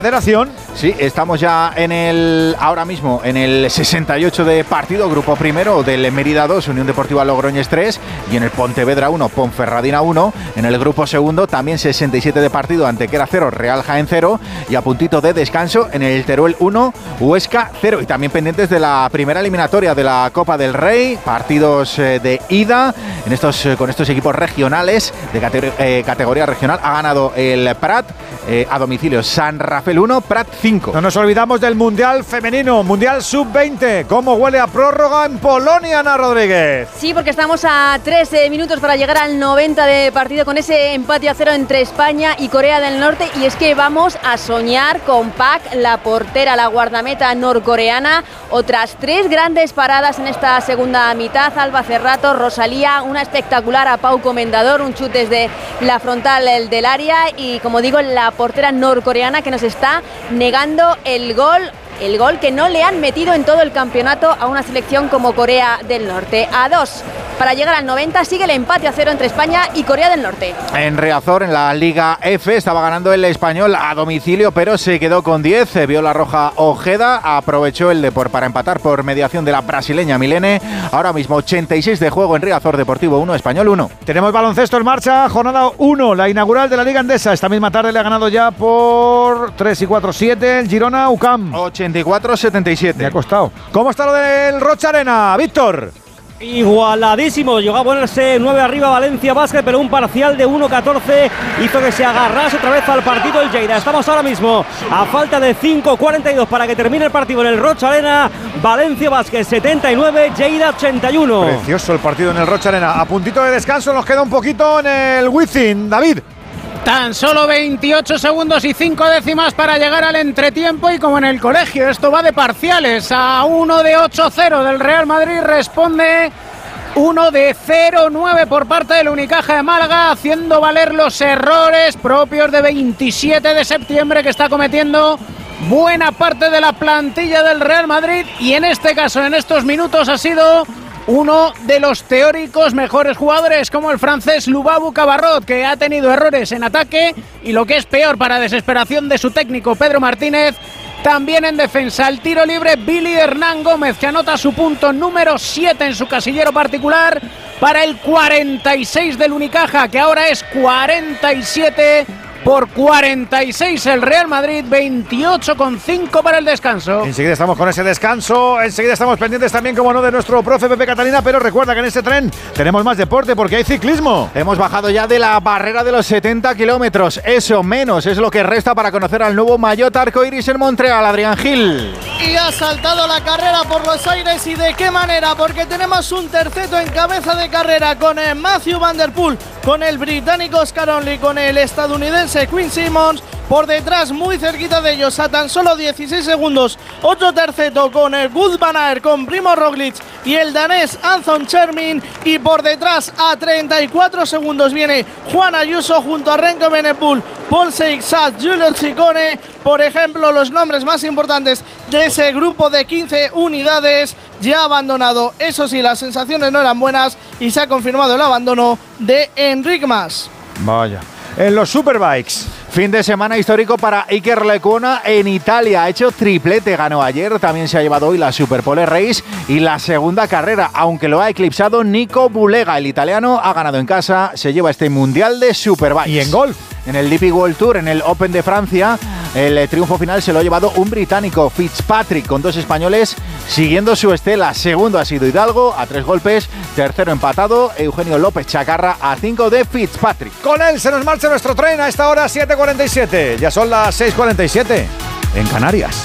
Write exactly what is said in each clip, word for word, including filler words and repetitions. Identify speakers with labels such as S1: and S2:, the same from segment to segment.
S1: Federación.
S2: Sí, estamos ya en el ahora mismo en el sesenta y ocho de partido, grupo primero del Mérida dos, Unión Deportiva Logroñés tres, y en el Pontevedra uno, Ponferradina uno. En el grupo segundo también sesenta y siete de partido, Antequera cero, Real Jaén cero, y a puntito de descanso en el Teruel uno, Huesca cero. Y también pendientes de la primera eliminatoria de la Copa del Rey, partidos eh, de ida en estos eh, con estos equipos regionales de categoría, eh, categoría regional. Ha ganado el Prat eh, a domicilio San Rafael uno, Prat cinco.
S1: No nos olvidamos del Mundial Femenino, Mundial sub veinte. ¿Cómo huele a prórroga en Polonia, Ana Rodríguez?
S3: Sí, porque estamos a trece minutos para llegar al noventa de partido con ese empate a cero entre España y Corea del Norte. Y es que vamos a soñar con Pak, la portera, la guardameta norcoreana. Otras tres grandes paradas en esta segunda mitad. Alba Cerrato, Rosalía, una espectacular a Pau Comendador, un chute desde la frontal del área. Y como digo, la portera norcoreana que nos está negando el gol, el gol que no le han metido en todo el campeonato a una selección como Corea del Norte. A dos para llegar al noventa, sigue el empate a cero entre España y Corea del Norte.
S2: En Riazor, en la Liga F, estaba ganando el Español a domicilio, pero se quedó con diez. Vio la roja Ojeda, aprovechó el Depor para empatar por mediación de la brasileña Milene. Ahora mismo ochenta y seis de juego en Riazor, Deportivo uno, Español uno.
S1: Tenemos baloncesto en marcha, jornada uno, la inaugural de la Liga Endesa. Esta misma tarde le ha ganado ya por tres y cuatro, siete el Girona U C A M.
S2: ochenta y cuatro setenta y siete.
S1: Me ha costado. ¿Cómo está lo del Rocha Arena, Víctor?
S4: Igualadísimo, llegó a ponerse nueve arriba Valencia Basket, pero un parcial de uno catorce hizo que se agarrase otra vez al partido el Lleida. Estamos ahora mismo a falta de cinco cuarenta y dos para que termine el partido en el Rocha Arena. Valencia Basket setenta y nueve, Lleida ochenta y uno.
S1: Precioso el partido en el Rocha Arena. A puntito de descanso, nos queda un poquito en el Wizzing, David.
S5: Tan solo veintiocho segundos y cinco décimas para llegar al entretiempo, y como en el colegio esto va de parciales, a uno de ocho cero del Real Madrid responde uno de cero nueve por parte del Unicaja de Málaga, haciendo valer los errores propios de veintisiete de septiembre que está cometiendo buena parte de la plantilla del Real Madrid, y en este caso, en estos minutos, ha sido uno de los teóricos mejores jugadores, como el francés Lubabou Cabarrot, que ha tenido errores en ataque y, lo que es peor, para desesperación de su técnico Pedro Martínez, también en defensa. El tiro libre, Billy Hernán Gómez, que anota su punto número siete en su casillero particular para el cuarenta y seis del Unicaja, que ahora es cuarenta y siete por cuarenta y seis el Real Madrid, veintiocho con cinco para el descanso.
S1: Enseguida estamos con ese descanso, enseguida estamos pendientes también, como no, de nuestro profe Pepe Catalina, pero recuerda que en este tren tenemos más deporte porque hay ciclismo.
S2: Hemos bajado ya de la barrera de los setenta kilómetros, eso menos es lo que resta para conocer al nuevo maillot arcoiris en Montreal, Adrián Gil.
S6: Y ha saltado la carrera por los aires, y de qué manera, porque tenemos un terceto en cabeza de carrera con el Matthew Van Der Poel, con el británico Oscar Onley, con el estadounidense Quinn Simmons. Por detrás, muy cerquita de ellos, a tan solo dieciséis segundos, otro terceto con el Wout van Aert, con Primož Roglic y el danés Anton Chermin. Y por detrás, a treinta y cuatro segundos, viene Juan Ayuso junto a Remco Evenepoel, Paul Seixas, Giulio Ciccone. Por ejemplo, los nombres más importantes de ese grupo de quince unidades ya abandonado. Eso sí, las sensaciones no eran buenas y se ha confirmado el abandono de Enric Mas.
S1: Vaya. En los Superbikes,
S2: fin de semana histórico para Iker Lecuona en Italia. Ha hecho triplete, ganó ayer, también se ha llevado hoy la Superpole Race y la segunda carrera, aunque lo ha eclipsado Nico Bulega. El italiano ha ganado en casa, se lleva este Mundial de Superbikes.
S1: ¿Y en golf?
S2: En el D P World Tour, en el Open de Francia, el triunfo final se lo ha llevado un británico, Fitzpatrick, con dos españoles siguiendo su estela. Segundo ha sido Hidalgo, a tres golpes. Tercero empatado, Eugenio López Chacarra, a cinco de Fitzpatrick.
S1: Con él se nos marcha nuestro tren a esta hora, siete cuarenta y siete. Ya son las seis cuarenta y siete en Canarias.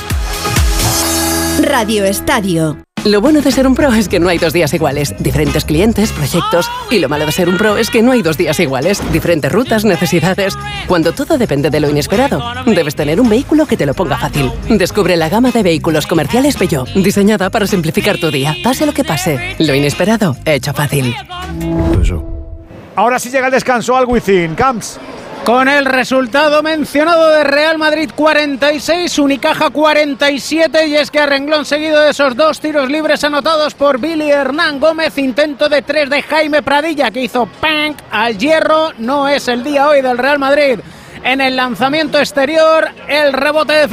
S7: Radio Estadio.
S8: Lo bueno de ser un pro es que no hay dos días iguales. Diferentes clientes, proyectos. Y lo malo de ser un pro es que no hay dos días iguales. Diferentes rutas, necesidades. Cuando todo depende de lo inesperado, debes tener un vehículo que te lo ponga fácil. Descubre la gama de vehículos comerciales Peugeot, diseñada para simplificar tu día. Pase lo que pase, lo inesperado, hecho fácil.
S1: Ahora sí llega el descanso al Wizzing, Camps.
S5: Con el resultado mencionado de Real Madrid cuarenta y seis, Unicaja cuarenta y siete, y es que a renglón seguido de esos dos tiros libres anotados por Billy Hernán Gómez, intento de tres de Jaime Pradilla que hizo ¡pank! Al hierro. No es el día hoy del Real Madrid en el lanzamiento exterior, el rebote de